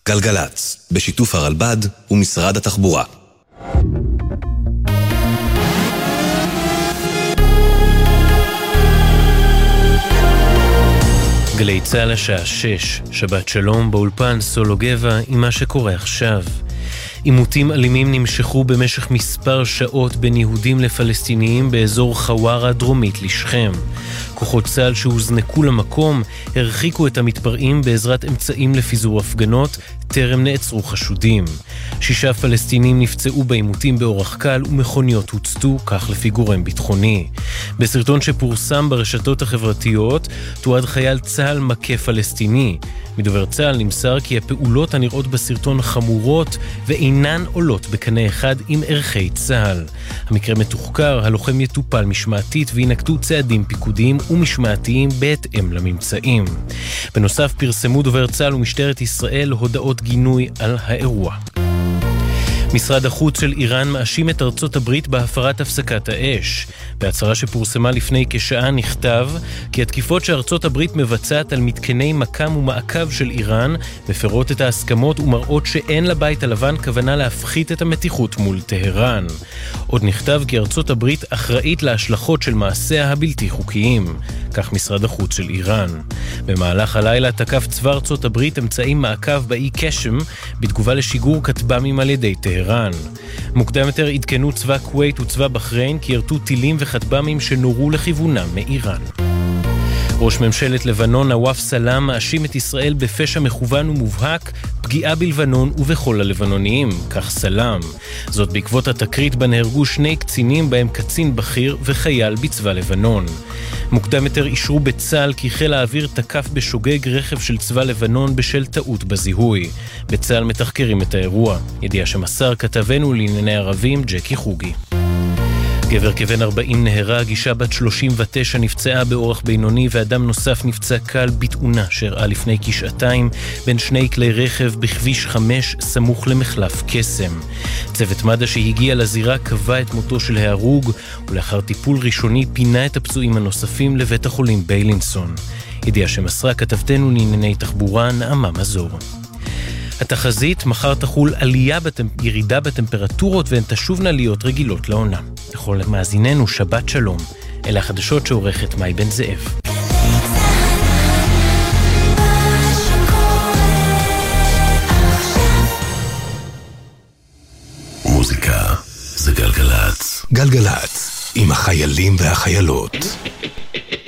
גלגלץ, בשיתוף הרלב"ד ומשרד התחבורה. גלי צהל השעה 6, שבת שלום באולפן סולו גבע עם מה שקורה עכשיו. עימותים אלימים נמשכו במשך מספר שעות בין יהודים לפלסטיניים באזור חווארה דרומית לשכם. כוחות צה"ל שהוזנקו למקום הרחיקו את המתפרעים בעזרת אמצעים לפיזור הפגנות, טרם נעצרו חשודים. 6 פלסטינים נפצעו בעימותים באורח קל ומכוניות הוצתו, כך לפי גורם ביטחוני. בסרטון שפורסם ברשתות החברתיות תועד חייל צה"ל מכה פלסטיני. מדובר צה"ל נמסר כי הפעולות הנראות בסרטון חמורות ואינן עולות בקנה אחד עם ערכי צה"ל. המקרה מתוחקר, הלוחם יטופל משמעתית וינקטו צעדים פיקודיים ומשמעתיים בהתאם לממצאים. בנוסף פרסמו דובר צה"ל ומשטרת ישראל הודעות גינוי על האירוע. משרד החוץ של איראן מאשים את ארצות הברית בהפרת הפסקת האש. בהצהרה שפורסמה לפני כשעה נכתב כי התקיפות שארצות הברית מבצעת על מתקני מקם ומעקב של איראן מפרות את ההסכמות ומראות שאין לבית הלבן כוונה להפחית את המתיחות מול טהרן. עוד נכתב כי ארצות הברית אחראית להשלכות של מעשיה הבלתי חוקיים, כך משרד החוץ של איראן. במהלך הלילה תקף צבא ארצות הברית אמצעים מעקב באי קשם בתגובה לשיגור כטב"מים על ידי טהרן. מוקדם יותר עדכנו צבא כווית וצבא בחריין כי ירתו טילים וכטב"מים שנורו לכיוונם מאיראן. ראש ממשלת לבנון נואף סלאם מאשים את ישראל בפשע מכוון ומובהק, פגיעה בלבנון ובכל הלבנוניים, כך סלאם. זאת בעקבות התקרית בה נהרגו 2 קצינים בהם קצין בכיר וחייל בצבא לבנון. מוקדם יותר אישרו בצה"ל כי חיל האוויר תקף בשוגג רכב של צבא לבנון בשל טעות בזיהוי. בצה"ל מתחקרים את האירוע. ידיעה שמסר כתבנו לענייני ערבים ג'קי חוגי. גבר כבן 40 נהרג, אישה בת 39 נפצעה באורח בינוני ואדם נוסף נפצע קל בתאונה שאירעה לפני כשעתיים בין 2 כלי רכב בכביש 5 סמוך למחלף קסם. צוות מד"א שהגיע לזירה קבע את מותו של ההרוג ולאחר טיפול ראשוני פינה את הפצועים הנוספים לבית החולים ביילינסון. ידיעה שמסרה כתבתנו לענייני תחבורה נעמה מזור. התחזית, מחר תחול ירידה בטמפרטורות והן תשובנה להיות רגילות לעונה. לכל מאזיננו שבת שלום. אלה החדשות שעורכת מאי בן זאב. מוזיקה זה גלגלץ. גלגלץ עם החיילים והחיילות.